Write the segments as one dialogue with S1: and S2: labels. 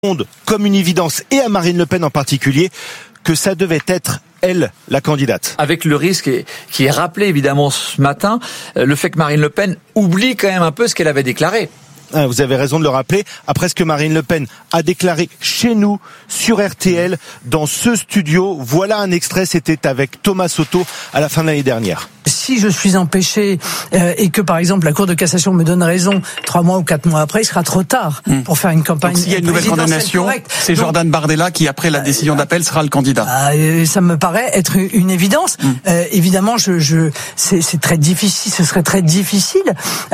S1: monde comme une évidence, et à Marine Le Pen en particulier, que ça devait être elle, la candidate.
S2: Avec le risque qui est rappelé évidemment ce matin, le fait que Marine Le Pen oublie quand même un peu ce qu'elle avait déclaré.
S1: Vous avez raison de le rappeler. Après ce que Marine Le Pen a déclaré chez nous, sur RTL, dans ce studio, voilà un extrait, c'était avec Thomas Soto à la fin de l'année dernière.
S3: Si je suis empêché et que par exemple la Cour de cassation me donne raison 3 mois ou 4 mois après, il sera trop tard pour faire une campagne.
S4: Donc s'il y a une nouvelle condamnation, c'est Jordan Bardella qui après la décision d'appel sera le candidat.
S3: Ça me paraît être une évidence. Évidemment, c'est très difficile, ce serait très difficile,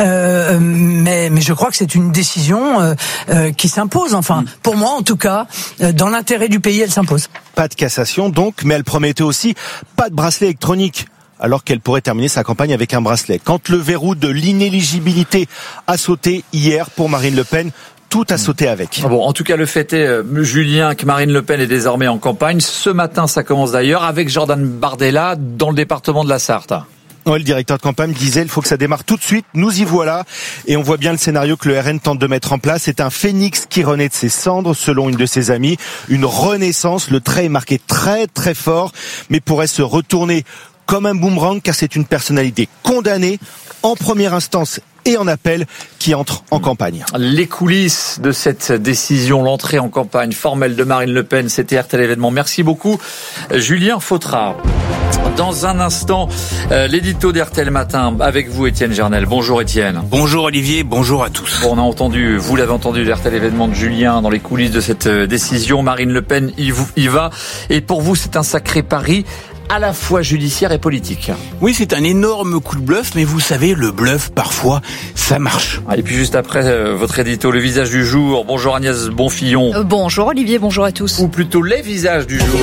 S3: mais je crois que c'est une décision qui s'impose. Enfin, pour moi en tout cas, dans l'intérêt du pays, elle s'impose.
S1: Pas de cassation donc, mais elle promettait aussi pas de bracelet électronique, alors qu'elle pourrait terminer sa campagne avec un bracelet. Quand le verrou de l'inéligibilité a sauté hier pour Marine Le Pen, tout a sauté avec.
S2: Bon, en tout cas, le fait est, Julien, que Marine Le Pen est désormais en campagne. Ce matin, ça commence d'ailleurs avec Jordan Bardella dans le département de la Sarthe.
S1: Ouais, le directeur de campagne disait il faut que ça démarre tout de suite, nous y voilà. Et on voit bien le scénario que le RN tente de mettre en place. C'est un phénix qui renaît de ses cendres, selon une de ses amies. Une renaissance, le trait est marqué très très fort, mais pourrait se retourner comme un boomerang, car c'est une personnalité condamnée en première instance et en appel qui entre en campagne.
S2: Les coulisses de cette décision, l'entrée en campagne formelle de Marine Le Pen, c'était RTL événement. Merci beaucoup, Julien Fautra. Dans un instant, l'édito d'RTL Matin avec vous, Étienne Gernel. Bonjour Étienne.
S5: Bonjour Olivier, bonjour à tous.
S2: Bon, on a entendu, vous l'avez entendu, l'RTL événement de Julien dans les coulisses de cette décision. Marine Le Pen y va. Et pour vous, c'est un sacré pari, à la fois judiciaire et politique.
S5: Oui, c'est un énorme coup de bluff, mais vous savez, le bluff, parfois, ça marche.
S2: Et puis juste après votre édito, le visage du jour. Bonjour Agnès Bonfillon.
S6: Bonjour Olivier, bonjour à tous.
S2: Ou plutôt les visages du jour.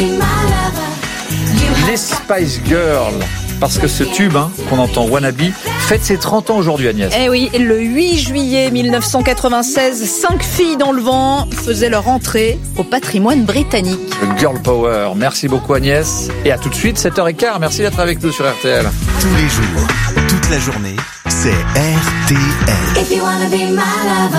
S2: Les Spice Girls. Parce que ce tube qu'on entend, Wannabe, fête ses 30 ans aujourd'hui, Agnès.
S6: Eh oui, le 8 juillet 1996, 5 filles dans le vent faisaient leur entrée au patrimoine britannique.
S2: Le Girl Power. Merci beaucoup Agnès. Et à tout de suite, 7h15. Merci d'être avec nous sur RTL.
S7: Tous les jours, toute la journée, c'est RTL.
S8: If you wanna be my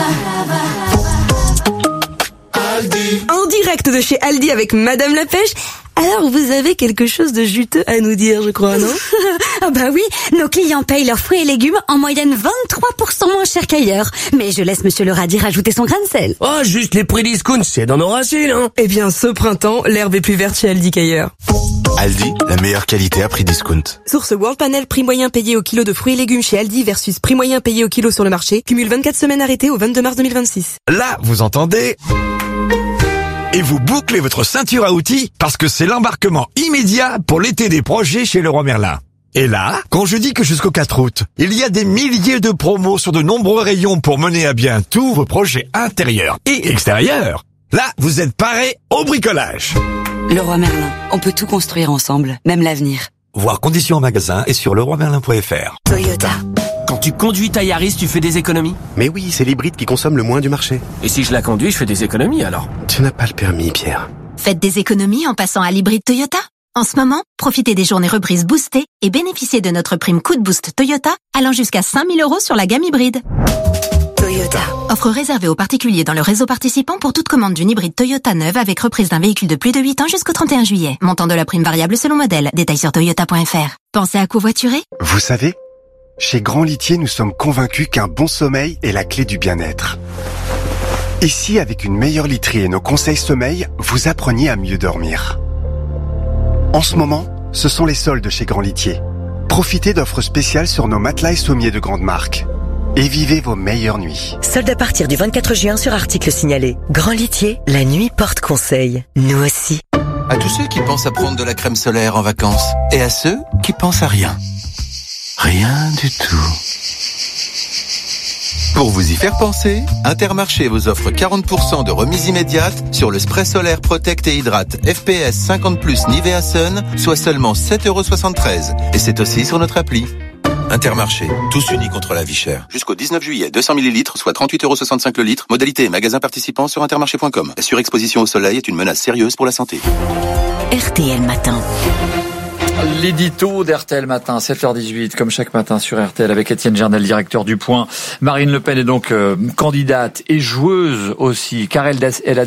S8: lover.
S9: Aldi. En direct de chez Aldi avec Madame la Pêche. Alors, vous avez quelque chose de juteux à nous dire, je crois, non?
S10: Ah bah oui, nos clients payent leurs fruits et légumes en moyenne 23% moins cher qu'ailleurs. Mais je laisse Monsieur le radis rajouter son grain de sel.
S11: Oh, juste les prix discount, c'est dans nos racines, hein.
S9: Eh bien, ce printemps, l'herbe est plus verte chez Aldi qu'ailleurs.
S7: Aldi, la meilleure qualité à prix discount.
S9: Source World Panel, prix moyen payé au kilo de fruits et légumes chez Aldi versus prix moyen payé au kilo sur le marché. Cumule 24 semaines arrêtées au 22 mars 2026.
S12: Là, vous entendez? Et vous bouclez votre ceinture à outils parce que c'est l'embarquement immédiat pour l'été des projets chez Leroy Merlin. Et là, quand je dis que jusqu'au 4 août, il y a des milliers de promos sur de nombreux rayons pour mener à bien tous vos projets intérieurs et extérieurs, là, vous êtes parés au bricolage.
S13: Leroy Merlin, on peut tout construire ensemble, même l'avenir.
S12: Voir conditions en magasin et sur leroymerlin.fr.
S13: Toyota.
S11: Quand tu conduis ta Yaris, tu fais des économies?
S14: Mais oui, c'est l'hybride qui consomme le moins du marché.
S11: Et si je la conduis, je fais des économies alors?
S14: Tu n'as pas le permis, Pierre.
S10: Faites des économies en passant à l'hybride Toyota. En ce moment, profitez des journées reprises boostées et bénéficiez de notre prime coup de boost Toyota allant jusqu'à 5 000 € sur la gamme hybride.
S13: Toyota.
S10: Offre réservée aux particuliers dans le réseau participant pour toute commande d'une hybride Toyota neuve avec reprise d'un véhicule de plus de 8 ans jusqu'au 31 juillet. Montant de la prime variable selon modèle. Détails sur toyota.fr. Pensez à covoiturer?
S14: Vous savez, chez Grand Litier, nous sommes convaincus qu'un bon sommeil est la clé du bien-être. Et si, avec une meilleure literie et nos conseils sommeil, vous appreniez à mieux dormir? En ce moment, ce sont les soldes chez Grand Litier. Profitez d'offres spéciales sur nos matelas et sommiers de grande marque. Et vivez vos meilleures nuits.
S15: Soldes à partir du 24 juin sur articles signalés. Grand Litier, la nuit porte conseil. Nous aussi.
S16: À tous ceux qui pensent à prendre de la crème solaire en vacances. Et à ceux qui pensent à rien. Rien du tout. Pour vous y faire penser, Intermarché vous offre 40% de remise immédiate sur le spray solaire Protect et Hydrate FPS 50+, Nivea Sun, soit seulement 7,73 €. Et c'est aussi sur notre appli. Intermarché, tous unis contre la vie chère. Jusqu'au 19 juillet, 200 ml, soit 38,65 € le litre. Modalité et magasins participants sur intermarché.com. La surexposition au soleil est une menace sérieuse pour la santé.
S15: RTL Matin.
S2: L'édito d'RTL Matin, 7h18, comme chaque matin sur RTL, avec Étienne Gernel, directeur du Point. Marine Le Pen est donc candidate et joueuse aussi, car elle a